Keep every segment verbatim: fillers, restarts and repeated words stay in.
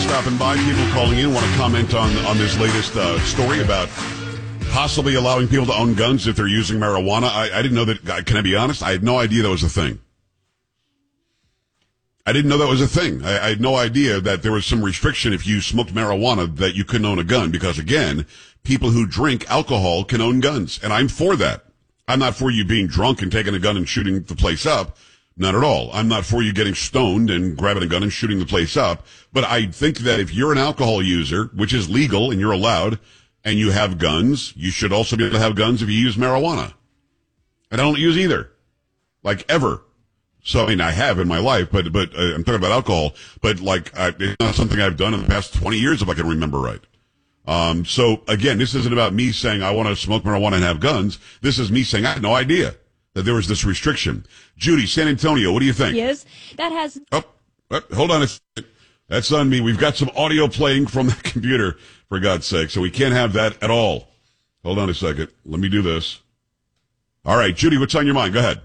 stopping by. People calling in want to comment on, on this latest uh, story about possibly allowing people to own guns if they're using marijuana. I, I didn't know that. Can I be honest? I had no idea that was a thing. I didn't know that was a thing. I, I had no idea that there was some restriction if you smoked marijuana that you couldn't own a gun because, again, people who drink alcohol can own guns, and I'm for that. I'm not for you being drunk and taking a gun and shooting the place up. Not at all. I'm not for you getting stoned and grabbing a gun and shooting the place up. But I think that if you're an alcohol user, which is legal and you're allowed, and you have guns, you should also be able to have guns if you use marijuana. And I don't use either. Like, ever. So, I mean, I have in my life, but, but, uh, I'm talking about alcohol, but like, I, it's not something I've done in the past twenty years if I can remember right. Um, so again, this isn't about me saying I want to smoke marijuana and have guns. This is me saying I had no idea that there was this restriction. Judy, San Antonio, what do you think? Yes, that has. Oh, oh, hold on a second. That's on me. We've got some audio playing from the computer, for God's sake, so we can't have that at all. Hold on a second. Let me do this. All right, Judy, what's on your mind? Go ahead.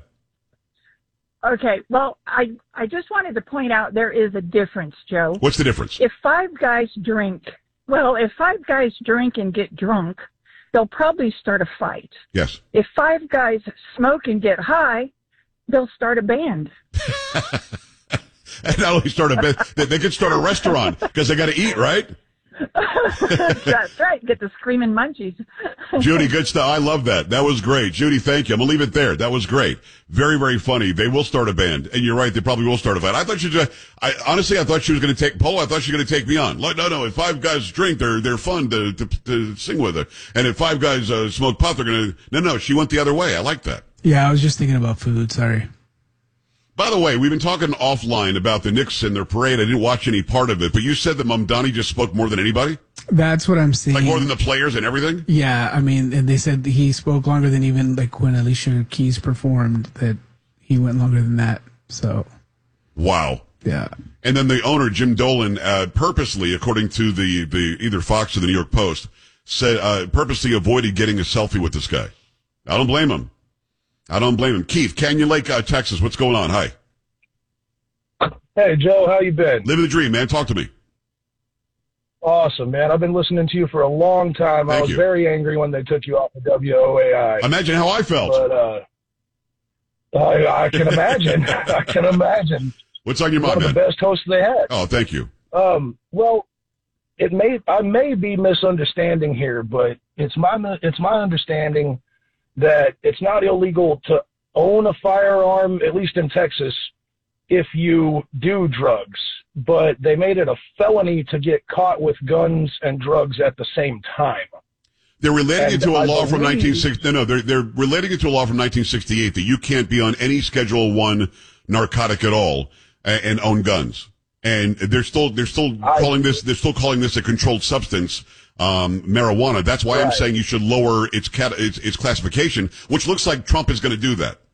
Okay, well, I I just wanted to point out there is a difference, Joe. What's the difference? If five guys drink, well, if five guys drink and get drunk, they'll probably start a fight. Yes. If five guys smoke and get high, they'll start a band. And not only start a band, they, they could start a restaurant because they got to eat, right? That's right. Get the screaming munchies. Judy, good stuff. I love that. That was great. Judy, thank you. I'm going to leave it there. That was great. Very, very funny. They will start a band. And you're right. They probably will start a band. I thought she just, I, honestly, I thought she was going to take, Polo, I thought she was going to take me on. Like, no, no, if five guys drink, they're, they're fun to, to, to sing with her. And if five guys uh, smoke pot, they're going to, no, no, she went the other way. I like that. Yeah, I was just thinking about food. Sorry. By the way, we've been talking offline about the Knicks and their parade. I didn't watch any part of it, but you said that Mamdani just spoke more than anybody? That's what I'm saying. Like more than the players and everything? Yeah, I mean, and they said he spoke longer than even like when Alicia Keys performed, that he went longer than that. So. Wow. Yeah. And then the owner, Jim Dolan, uh, purposely, according to the, the either Fox or the New York Post, said uh, purposely avoided getting a selfie with this guy. I don't blame him. I don't blame him. Keith, Canyon Lake, uh, Texas, what's going on? Hi. Hey, Joe, how you been? Living the dream, man. Talk to me. Awesome, man. I've been listening to you for a long time. Thank I was you. very angry when they took you off the W O A I. Imagine how I felt. But uh, I, I can imagine. I can imagine. What's on your mind, One man? of the best hosts they had. Oh, thank you. Um, well, it may I may be misunderstanding here, but it's my it's my understanding that it's not illegal to own a firearm, at least in Texas, if you do drugs. But they made it a felony to get caught with guns and drugs at the same time. They're relating And it to a I law from believe- nineteen sixty. No, no, they're they're relating it to a law from nineteen sixty-eight that you can't be on any Schedule One narcotic at all and, and own guns. And they're still they're still I- calling this they're still calling this a controlled substance, um, marijuana. That's why I'm Right. saying you should lower its cat its, its classification, which looks like Trump is going to do that.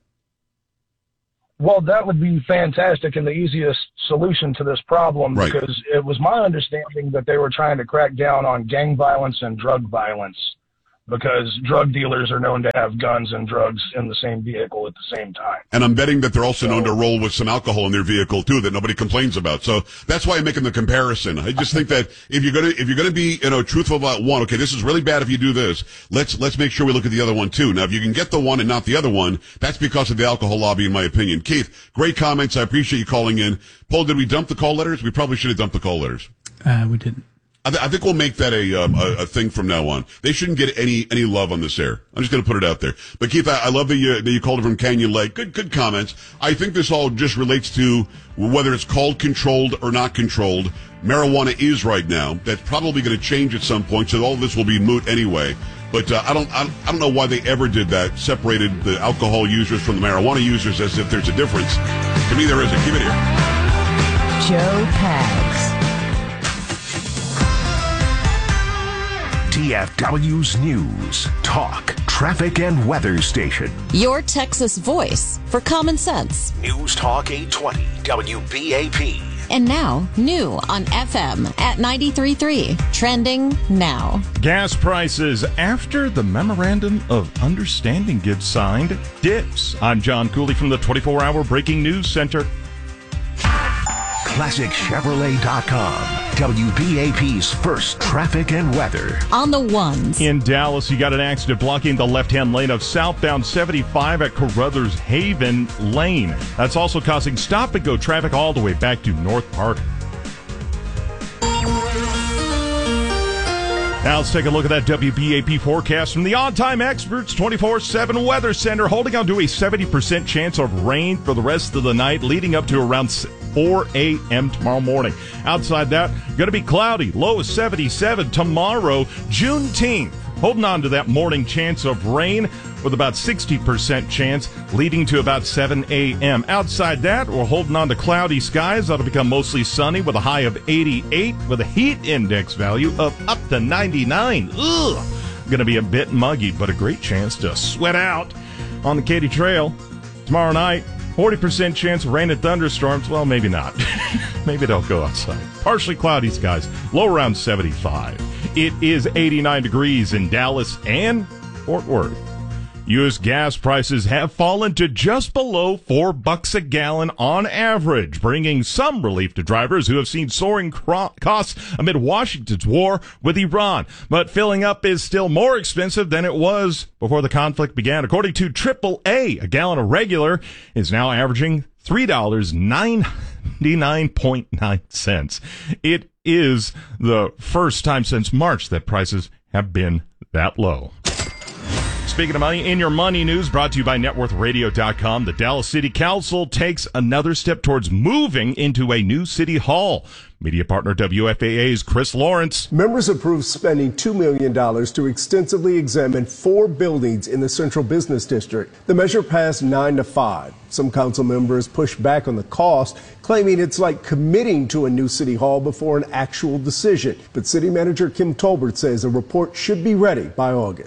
Well, that would be fantastic and the easiest solution to this problem, Right. because it was my understanding that they were trying to crack down on gang violence and drug violence, because drug dealers are known to have guns and drugs in the same vehicle at the same time. And I'm betting that they're also known to roll with some alcohol in their vehicle too that nobody complains about. So that's why I'm making the comparison. I just think that if you're gonna if you're gonna be you know truthful about one, okay, this is really bad if you do this. Let's let's make sure we look at the other one too. Now, if you can get the one and not the other one, that's because of the alcohol lobby, in my opinion. Keith, great comments. I appreciate you calling in. Paul, did we dump the call letters? We probably should have dumped the call letters. Uh, we didn't. I, th- I think we'll make that a, um, a a thing from now on. They shouldn't get any any love on this air. I'm just going to put it out there. But Keith, I, I love that you that you called it from Canyon Lake. Good good comments. I think this all just relates to whether it's called controlled or not controlled. Marijuana is right now. That's probably going to change at some point. So all this will be moot anyway. But uh, I don't I, I don't know why they ever did that. Separated the alcohol users from the marijuana users as if there's a difference. To me, there isn't. Keep it here. Joe Pags. T F W's News, Talk, Traffic, and Weather Station. Your Texas voice for common sense. News Talk eight twenty, W B A P. And now, new on F M at ninety-three point three. Trending now. Gas prices after the Memorandum of Understanding gets signed dips. I'm John Cooley from the twenty-four hour Breaking News Center. classic chevrolet dot com. W B A P's first traffic and weather. On the ones. In Dallas, you got an accident blocking the left-hand lane of southbound seventy-five at Carruthers Haven Lane. That's also causing stop-and-go traffic all the way back to North Park. Now let's take a look at that W B A P forecast from the On-Time Experts twenty-four seven Weather Center, holding on to a seventy percent chance of rain for the rest of the night, leading up to around four a.m. tomorrow morning. Outside that, going to be cloudy, low of seventy-seven tomorrow, Juneteenth. Holding on to that morning chance of rain with about sixty percent chance, leading to about seven a.m. Outside that, we're holding on to cloudy skies. That'll become mostly sunny with a high of eighty-eight with a heat index value of up to ninety-nine. Ugh! Going to be a bit muggy, but a great chance to sweat out on the Katy Trail. Tomorrow night, forty percent chance of rain and thunderstorms. Well, maybe not. Maybe don't go outside. Partially cloudy skies, low around seventy-five. It is eighty-nine degrees in Dallas and Fort Worth. U S gas prices have fallen to just below four bucks a gallon on average, bringing some relief to drivers who have seen soaring cro- costs amid Washington's war with Iran. But filling up is still more expensive than it was before the conflict began. According to triple A, a gallon of regular is now averaging three dollars and ninety-nine point nine cents. It is the first time since March that prices have been that low. Speaking of money, In Your Money news brought to you by net worth radio dot com. The Dallas City Council takes another step towards moving into a new city hall. Media partner W F A A's Chris Lawrence. Members approved spending two million dollars to extensively examine four buildings in the Central Business District. The measure passed nine to five. Some council members pushed back on the cost, claiming it's like committing to a new city hall before an actual decision. But City Manager Kim Tolbert says a report should be ready by August.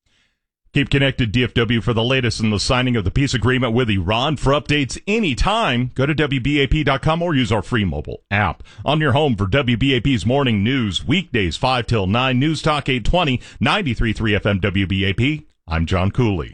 Keep connected, D F W, for the latest in the signing of the peace agreement with Iran. For updates anytime, go to W B A P dot com or use our free mobile app. On your home for W B A P's morning news, weekdays five till nine, News Talk eight twenty, ninety-three point three F M W B A P. I'm John Cooley.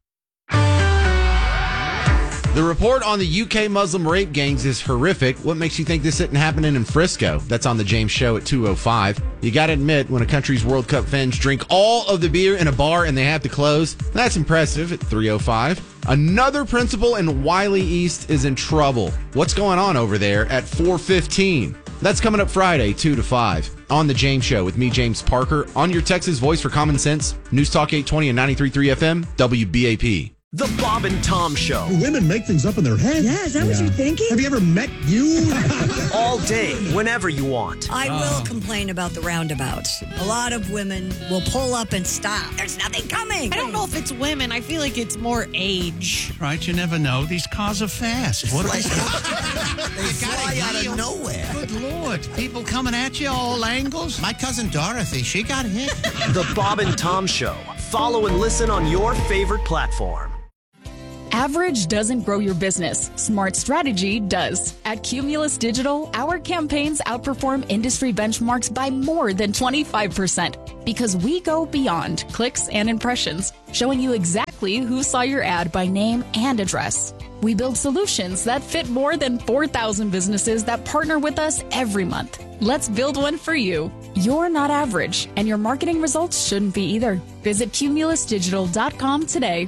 The report on the U K Muslim rape gangs is horrific. What makes you think this isn't happening in Frisco? That's on the James Show at two oh five. You got to admit, when a country's World Cup fans drink all of the beer in a bar and they have to close, that's impressive at three oh five. Another principal in Wiley East is in trouble. What's going on over there at four fifteen? That's coming up Friday, two to five, on the James Show with me, James Parker, on your Texas voice for common sense, News Talk eight twenty and ninety-three point three F M, W B A P. The Bob and Tom Show. Women make things up in their head. Yeah, is that yeah. what you're thinking? Have you ever met you? All day, whenever you want. I uh. will complain about the roundabouts. A lot of women will pull up and stop. There's nothing coming. I don't know if it's women. I feel like it's more age. Right, you never know. These cars are fast. What are they? They fly out of nowhere. Good Lord. People coming at you all angles. My cousin Dorothy, she got hit. The Bob and Tom Show. Follow and listen on your favorite platform. Average doesn't grow your business. Smart strategy does. At Cumulus Digital, our campaigns outperform industry benchmarks by more than twenty-five percent because we go beyond clicks and impressions, showing you exactly who saw your ad by name and address. We build solutions that fit more than four thousand businesses that partner with us every month. Let's build one for you. You're not average, and your marketing results shouldn't be either. Visit cumulus digital dot com today.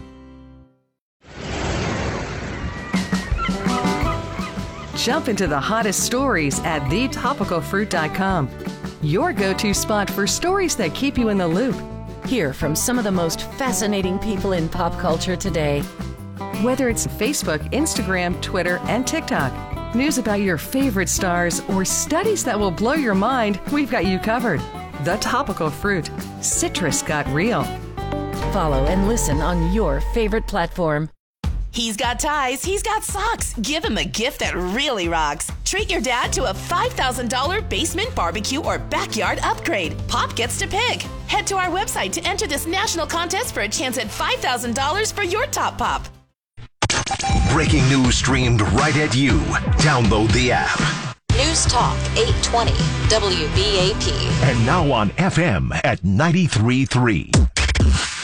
Jump into the hottest stories at the topical fruit dot com. Your go-to spot for stories that keep you in the loop. Hear from some of the most fascinating people in pop culture today. Whether it's Facebook, Instagram, Twitter, and TikTok, news about your favorite stars, or studies that will blow your mind, we've got you covered. The Topical Fruit. Citrus got real. Follow and listen on your favorite platform. He's got ties, he's got socks. Give him a gift that really rocks. Treat your dad to a five thousand dollars basement barbecue or backyard upgrade. Pop gets to pick. Head to our website to enter this national contest for a chance at five thousand dollars for your top pop. Breaking news streamed right at you. Download the app. News Talk eight twenty W B A P. And now on F M at ninety-three point three.